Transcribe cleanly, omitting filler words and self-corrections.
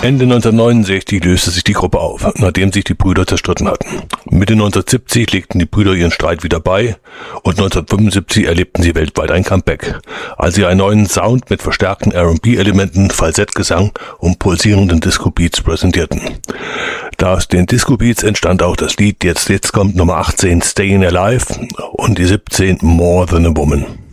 Ende 1969 löste sich die Gruppe auf, nachdem sich die Brüder zerstritten hatten. Mitte 1970 legten die Brüder ihren Streit wieder bei und 1975 erlebten sie weltweit ein Comeback, als sie einen neuen Sound mit verstärkten R&B-Elementen, Falsettgesang und pulsierenden Disco-Beats präsentierten. Aus den Disco-Beats entstand auch das Lied Jetzt kommt Nummer 18 Stayin' Alive und die 17 More Than a Woman.